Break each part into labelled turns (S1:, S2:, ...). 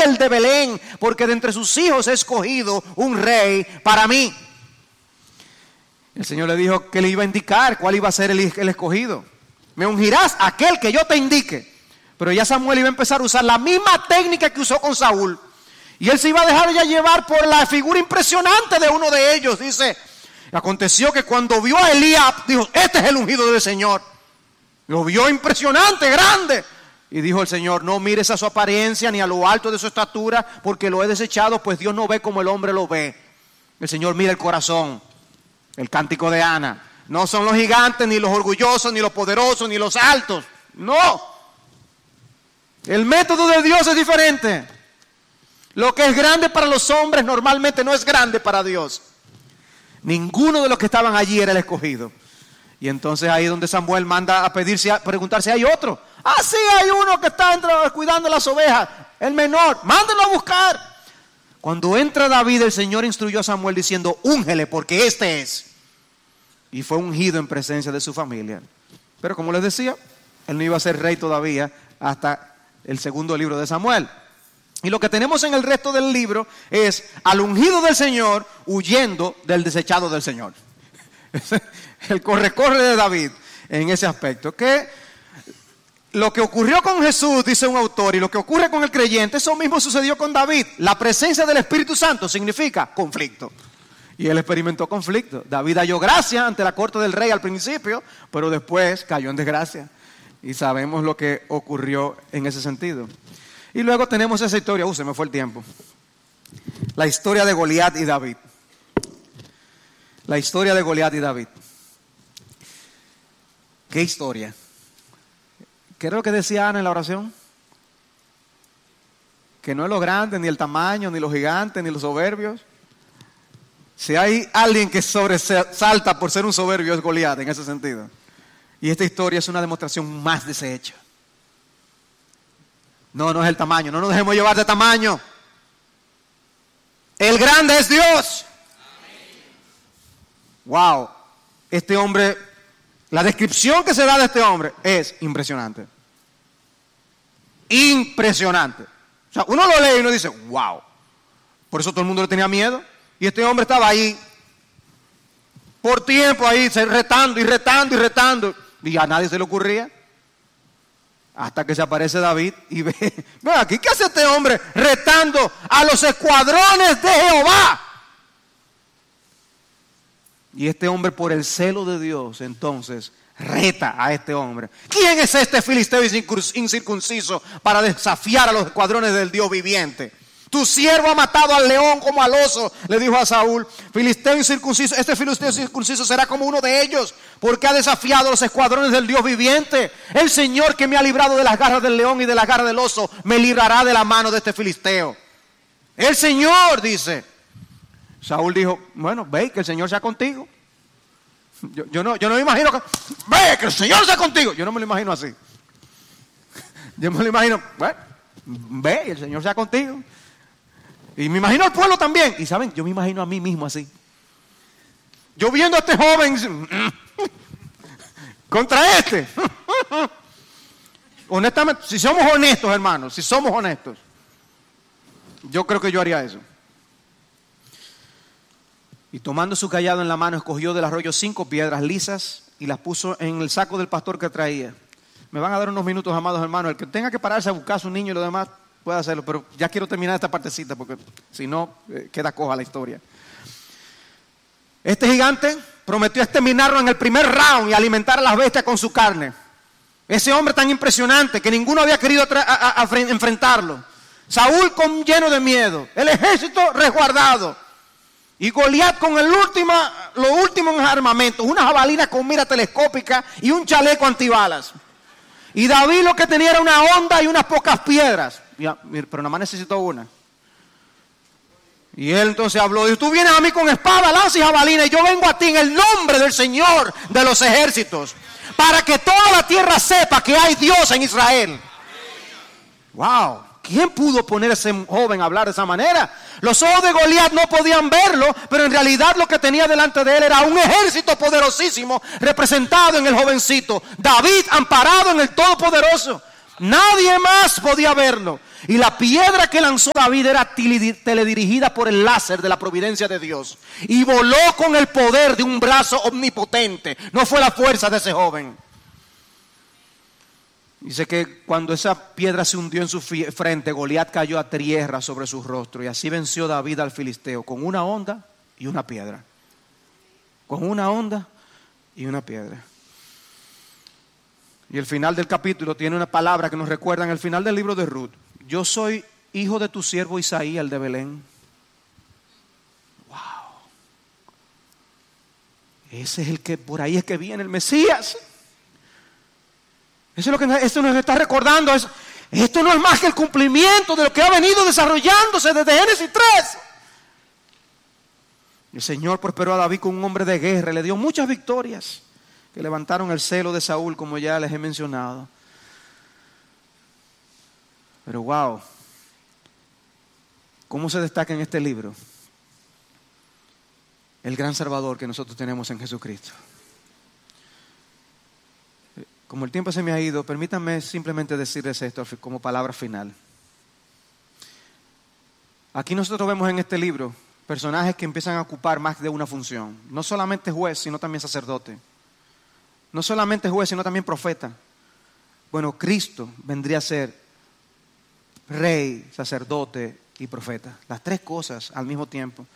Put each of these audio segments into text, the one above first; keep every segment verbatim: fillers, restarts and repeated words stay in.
S1: el de Belén, porque de entre sus hijos he escogido un rey para mí. El Señor le dijo que le iba a indicar cuál iba a ser el, el escogido. Me ungirás aquel que yo te indique. Pero ya Samuel iba a empezar a usar la misma técnica que usó con Saúl. Y él se iba a dejar ya llevar por la figura impresionante de uno de ellos. Dice, aconteció que cuando vio a Eliab, dijo, este es el ungido del Señor. Lo vio impresionante, grande. Y dijo el Señor, no mires a su apariencia ni a lo alto de su estatura, porque lo he desechado, pues Dios no ve como el hombre lo ve. El Señor mira el corazón. El cántico de Ana. No son los gigantes, ni los orgullosos, ni los poderosos, ni los altos. No. El método de Dios es diferente. Lo que es grande para los hombres normalmente no es grande para Dios. Ninguno de los que estaban allí era el escogido. Y entonces ahí es donde Samuel manda a pedirse, a preguntar si hay otro. Ah, sí, hay uno que está cuidando las ovejas, el menor, mándenlo a buscar. Cuando entra David, el Señor instruyó a Samuel diciendo, úngele porque este es. Y fue ungido en presencia de su familia. Pero como les decía, él no iba a ser rey todavía hasta el segundo libro de Samuel. Y lo que tenemos en el resto del libro es al ungido del Señor huyendo del desechado del Señor. El corre-corre de David en ese aspecto. Que lo que ocurrió con Jesús, dice un autor, y lo que ocurre con el creyente, eso mismo sucedió con David. La presencia del Espíritu Santo significa conflicto. Y él experimentó conflicto. David halló gracia ante la corte del rey al principio, pero después cayó en desgracia. Y sabemos lo que ocurrió en ese sentido. Y luego tenemos esa historia, uh, se me fue el tiempo. La historia de Goliat y David. La historia de Goliat y David. ¿Qué historia? ¿Qué era lo que decía Ana en la oración? Que no es lo grande, ni el tamaño, ni los gigantes, ni los soberbios. Si hay alguien que sobresalta por ser un soberbio es Goliat en ese sentido. Y esta historia es una demostración más de ese hecho. No, no es el tamaño, no nos dejemos llevar de tamaño. El grande es Dios. Wow, este hombre, la descripción que se da de este hombre es impresionante. Impresionante. O sea, uno lo lee y uno dice, wow. Por eso todo el mundo le tenía miedo. Y este hombre estaba ahí, por tiempo ahí, retando y retando y retando. Y a nadie se le ocurría. Hasta que se aparece David y ve, ve aquí, ¿qué hace este hombre retando a los escuadrones de Jehová? Y este hombre, por el celo de Dios, entonces reta a este hombre. ¿Quién es este filisteo incircunciso para desafiar a los escuadrones del Dios viviente? Tu siervo ha matado al león como al oso, le dijo a Saúl. Filisteo incircunciso, este filisteo incircunciso será como uno de ellos, porque ha desafiado a los escuadrones del Dios viviente. El Señor que me ha librado de las garras del león y de las garras del oso, me librará de la mano de este filisteo. El Señor, dice. Saúl dijo, bueno, ve, que el Señor sea contigo. Yo, yo, no, yo no me imagino que, ve, que el Señor sea contigo. Yo no me lo imagino así. Yo me lo imagino, bueno, ve, y el Señor sea contigo. Y me imagino al pueblo también. Y saben, yo me imagino a mí mismo así. Yo viendo a este joven contra este. Honestamente, si somos honestos, hermanos, si somos honestos, yo creo que yo haría eso. Y tomando su cayado en la mano, escogió del arroyo cinco piedras lisas y las puso en el saco del pastor que traía. Me van a dar unos minutos, amados hermanos. El que tenga que pararse a buscar a su niño y lo demás, puede hacerlo, pero ya quiero terminar esta partecita porque si no, eh, queda coja la historia. Este gigante prometió exterminarlo en el primer round y alimentar a las bestias con su carne. Ese hombre tan impresionante que ninguno había querido a, a, a enfrentarlo. Saúl con lleno de miedo, el ejército resguardado y Goliat con el último, lo último en armamento, una jabalina con mira telescópica y un chaleco antibalas. Y David lo que tenía era una honda y unas pocas piedras. Ya, pero nada más necesitó una. Y él entonces habló, y tú vienes a mí con espada, lanza y jabalina, y yo vengo a ti en el nombre del Señor de los ejércitos, para que toda la tierra sepa que hay Dios en Israel. Wow, ¿quién pudo poner a ese joven a hablar de esa manera? Los ojos de Goliat no podían verlo, pero en realidad lo que tenía delante de él era un ejército poderosísimo representado en el jovencito, David amparado en el Todopoderoso. Nadie más podía verlo. Y la piedra que lanzó David era teledirigida por el láser de la providencia de Dios. Y voló con el poder de un brazo omnipotente. No fue la fuerza de ese joven. Dice que cuando esa piedra se hundió en su frente, Goliat cayó a tierra sobre su rostro. Y así venció David al filisteo con una honda y una piedra. Con una honda y una piedra. Y el final del capítulo tiene una palabra que nos recuerda en el final del libro de Ruth. Yo soy hijo de tu siervo Isaí, el de Belén. Wow. Ese es el que, por ahí es que viene el Mesías. Eso es lo que esto nos está recordando. Es, esto no es más que el cumplimiento de lo que ha venido desarrollándose desde Génesis tres. El Señor prosperó a David con un hombre de guerra, le dio muchas victorias que levantaron el celo de Saúl, como ya les he mencionado. Pero wow, ¿cómo se destaca en este libro el gran Salvador que nosotros tenemos en Jesucristo? Como el tiempo se me ha ido, permítanme simplemente decirles esto como palabra final. Aquí nosotros vemos en este libro personajes que empiezan a ocupar más de una función. No solamente juez, sino también sacerdote. No solamente juez, sino también profeta. Bueno, Cristo vendría a ser rey, sacerdote y profeta. Las tres cosas al mismo tiempo.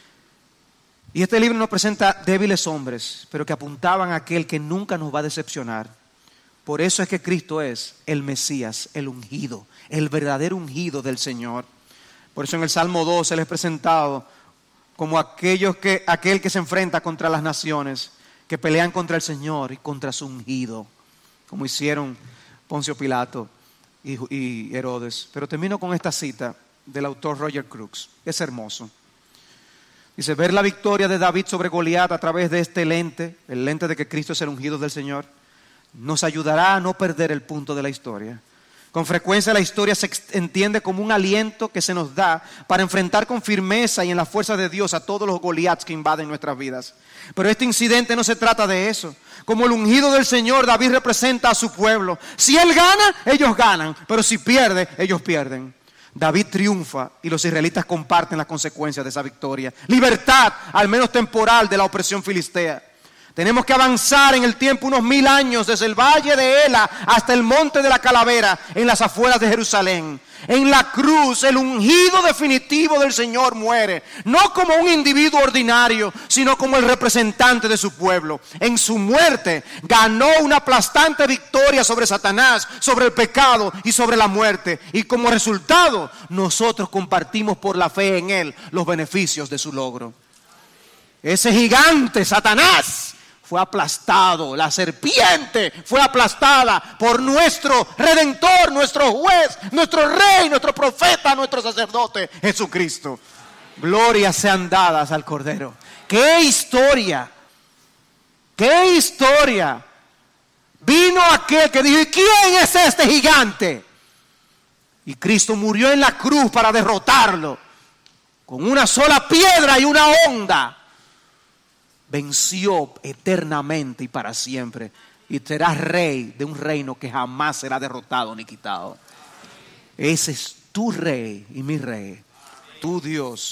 S1: Y este libro nos presenta débiles hombres, pero que apuntaban a aquel que nunca nos va a decepcionar. Por eso es que Cristo es el Mesías, el ungido, el verdadero ungido del Señor. Por eso en el Salmo dos Él es presentado como aquellos que, aquel que se enfrenta contra las naciones, que pelean contra el Señor y contra su ungido, como hicieron Poncio Pilato y, y Herodes. Pero termino con esta cita del autor Roger Crooks. Es hermoso. Dice, ver la victoria de David sobre Goliat a través de este lente, el lente de que Cristo es el ungido del Señor, nos ayudará a no perder el punto de la historia. Con frecuencia la historia se entiende como un aliento que se nos da para enfrentar con firmeza y en la fuerza de Dios a todos los Goliaths que invaden nuestras vidas. Pero este incidente no se trata de eso. Como el ungido del Señor, David representa a su pueblo. Si él gana, ellos ganan, pero si pierde, ellos pierden. David triunfa y los israelitas comparten las consecuencias de esa victoria. Libertad, al menos temporal, de la opresión filistea. Tenemos que avanzar en el tiempo unos mil años desde el valle de Ela hasta el monte de la Calavera en las afueras de Jerusalén. En la cruz el ungido definitivo del Señor muere, no como un individuo ordinario, sino como el representante de su pueblo. En su muerte ganó una aplastante victoria sobre Satanás, sobre el pecado y sobre la muerte. Y como resultado, nosotros compartimos por la fe en Él los beneficios de su logro. Ese gigante, Satanás, fue aplastado, la serpiente fue aplastada por nuestro Redentor, nuestro juez, nuestro rey, nuestro profeta, nuestro sacerdote, Jesucristo. Glorias sean dadas al Cordero. ¡Qué historia! ¡Qué historia! Vino aquel que dijo, ¿y quién es este gigante? Y Cristo murió en la cruz para derrotarlo. Con una sola piedra y una honda. Venció eternamente y para siempre. Y serás rey de un reino que jamás será derrotado ni quitado. Ese es tu rey y mi rey. Tu Dios.